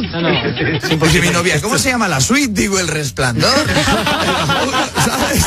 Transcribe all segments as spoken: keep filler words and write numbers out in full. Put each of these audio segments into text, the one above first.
No, no. Sí, porque mi novia, ¿cómo se llama la suite? Digo, El Resplandor. ¿Sabes?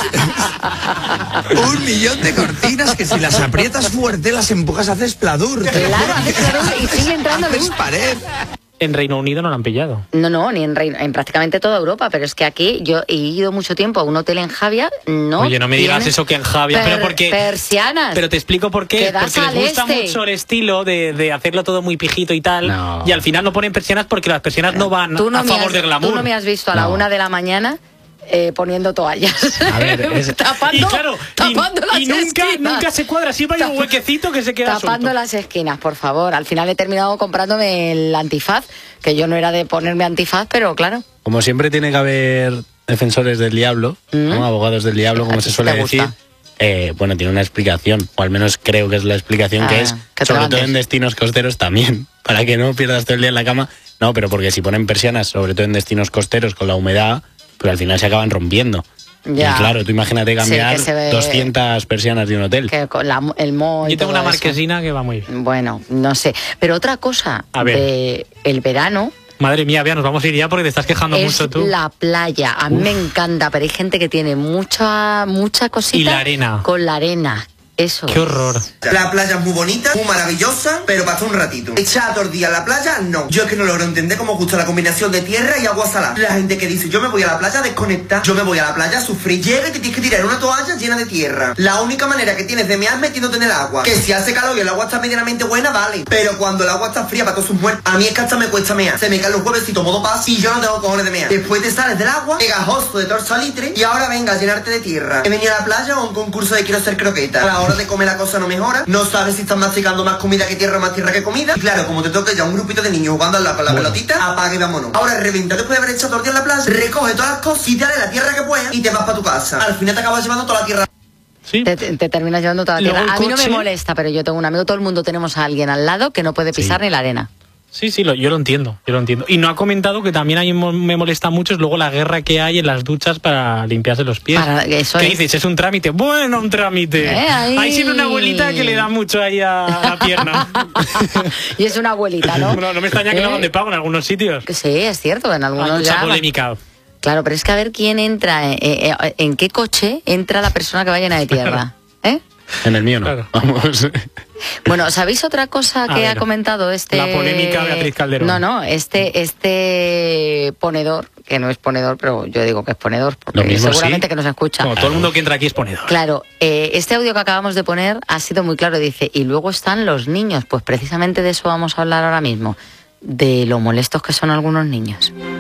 Un millón de cortinas que si las aprietas fuerte, las empujas, haces pladur. Claro, haces pladur y sigue entrando luz. Pared. En Reino Unido no lo han pillado. No, no, ni en, Reino, en prácticamente toda Europa, pero es que aquí yo he ido mucho tiempo a un hotel en Javia, no. Oye, no me digas eso que en Javia, per, pero porque persianas. Pero te explico por qué, porque les gusta este. mucho el estilo de, de hacerlo todo muy pijito y tal, no. Y al final no ponen persianas porque las persianas no van no a favor has, del glamour. Tú no me has visto a la no. una de la mañana Eh, poniendo toallas. A ver, es... tapando, y claro, tapando y, las y nunca, esquinas. nunca se cuadra, siempre hay un huequecito que se queda tapando suelto. las esquinas, por favor. Al final he terminado comprándome el antifaz, que yo no era de ponerme antifaz, pero claro. Como siempre tiene que haber defensores del diablo, ¿Mm? ¿no? Abogados del diablo, como se suele decir. Eh, bueno, tiene una explicación, o al menos creo que es la explicación, ah, que es, que sobre todo en destinos costeros también, para que no pierdas todo el día en la cama. No, pero porque si ponen persianas, sobre todo en destinos costeros, con la humedad, pues al final se acaban rompiendo. Ya. Y claro, tú imagínate cambiar sí, ve... doscientas persianas de un hotel. Que con la, el moho y Yo tengo todo una marquesina eso. Que va muy bien. Bueno, no sé. Pero otra cosa de el verano... Madre mía, Bea, nos vamos a ir ya porque te estás quejando es mucho tú. La playa. A mí Uf. me encanta, pero hay gente que tiene mucha, mucha cosita. Y la arena. Con la arena. Eso. Qué horror. La playa es muy bonita, muy maravillosa, pero pasa un ratito. Echar todo el día a la playa, no. Yo es que no logro entender cómo gusta la combinación de tierra y agua salada. La gente que dice, yo me voy a la playa a desconectar, yo me voy a la playa a sufrir. Llega y te tienes que tirar una toalla llena de tierra. La única manera que tienes de mear metiéndote en el agua. Que si hace calor y el agua está medianamente buena, vale. Pero cuando el agua está fría para todos sus muertos, a mí es que hasta me cuesta mear. Se me caen los huevecitos modo paz y yo no tengo cojones de mear. Después te sales del agua, pegajoso de todo el salitre y ahora venga a llenarte de tierra. He venido a la playa o a un concurso de quiero ser croqueta. A la hora de comer la cosa no mejora, no sabes si estás masticando más comida que tierra o más tierra que comida. Y claro, como te toca ya un grupito de niños jugando al lado con la bueno. pelotita, apague y vámonos. Ahora reventa después de haber echado todo el día en la playa, recoge todas las cosas y dale la tierra que puedas y te vas para tu casa. Al final te acabas llevando toda la tierra. ¿Sí? Te, te terminas llevando toda la tierra. A mí no me molesta, pero yo tengo un amigo, todo el mundo tenemos a alguien al lado que no puede pisar sí. ni la arena. Sí, sí, lo, yo lo entiendo, yo lo entiendo. Y no ha comentado que también a mí me molesta mucho es luego la guerra que hay en las duchas para limpiarse los pies. Para, eso ¿Qué es. dices? Es un trámite. Bueno, un trámite. ¿Eh? Ahí. Hay siempre una abuelita que le da mucho ahí a la pierna. Y es una abuelita, ¿no? No, no me extraña que ¿Eh? no hagan de pago en algunos sitios. Sí, es cierto, en algunos hay mucha ya... polémica. Claro, pero es que a ver quién entra, eh, eh, en qué coche entra la persona que va llena de tierra. ¿Eh? En el mío no, claro. Vamos. Bueno, ¿sabéis otra cosa a que ver, ha comentado este... La polémica Beatriz Calderón. No, no, este, este ponedor, que no es ponedor, pero yo digo que es ponedor, porque Lo mismo, seguramente sí. que nos escucha. Como todo el mundo que entra aquí es ponedor. Claro, eh, este audio que acabamos de poner ha sido muy claro, dice, y luego están los niños, pues precisamente de eso vamos a hablar ahora mismo, de lo molestos que son algunos niños.